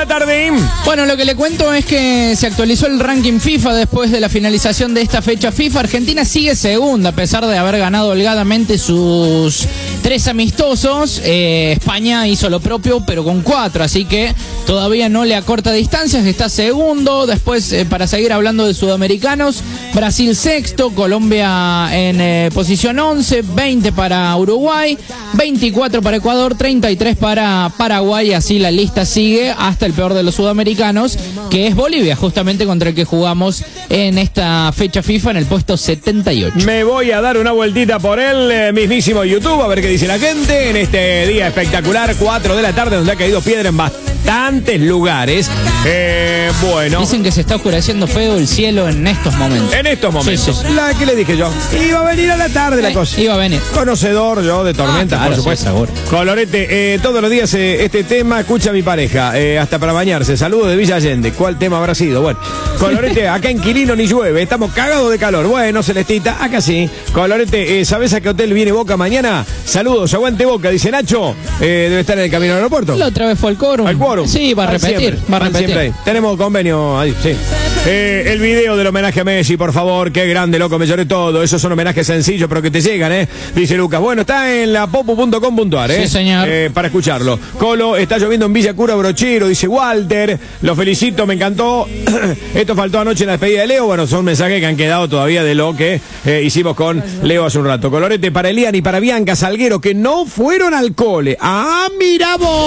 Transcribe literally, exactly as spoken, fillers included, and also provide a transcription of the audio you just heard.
la tarde. Bueno, lo que le cuento es que se actualizó el ranking FIFA después de la finalización de esta fecha FIFA. Argentina sigue segunda a pesar de haber ganado holgadamente sus tres amistosos. Eh, España hizo lo propio, pero con cuatro, así que todavía no le acorta distancias. Está segundo. Después, eh, para seguir hablando de sudamericanos, Brasil sexto, Colombia en eh, posición once, veinte para Uruguay, veinticuatro para Ecuador, treinta y tres para Paraguay. Así la lista sigue hasta el peor de los sudamericanos, que es Bolivia, justamente contra el que jugamos en esta fecha FIFA en el puesto setenta y ocho. Me voy a dar una vueltita por el eh, mismísimo YouTube a ver qué dice la gente en este día espectacular, cuatro de la tarde, donde ha caído piedra en bastantes lugares. Eh, bueno. Dicen que se está oscureciendo feo el cielo en estos momentos. En estos momentos. Sí, sí. La que le dije yo. Iba a venir a la tarde la Eh, cosa. Iba a venir. Conocedor yo de tormentas, Ah, claro, por supuesto. sí, seguro. Colorete, eh, todos los días eh, este tema escucha mi pareja, eh, hasta para bañarse. Saludos de Villa Allende. ¿Cuál tema habrá sido? Bueno, Colorete, acá en Quilino ni llueve, estamos cagados de calor. Bueno, Celestita, acá sí. Colorete, eh, ¿sabes a qué hotel viene Boca mañana? Saludos, aguante Boca, dice Nacho. Eh, debe estar en el camino al aeropuerto. La otra vez fue el quórum. ¿Al quórum? Sí, va a Van repetir. siempre, va a van repetir. siempre ahí. Tenemos convenio ahí, sí. Eh, el video del homenaje a Messi, por favor, qué grande, loco, me lloré todo. Esos son homenajes sencillos, pero que te llegan, ¿eh? Dice Lucas. Bueno, está en la popu punto com punto ar, ¿eh? Sí, señor. Eh, para escucharlo. Colo, está lloviendo en Villa Cura Brochero, dice Walter. Lo felicito, me encantó. Esto faltó anoche en la despedida de Leo. Bueno, son mensajes que han quedado todavía de lo que eh, hicimos con Leo hace un rato. Colorete para Elian y para Bianca Salguero, que no fueron al cole. Ah, mira vos.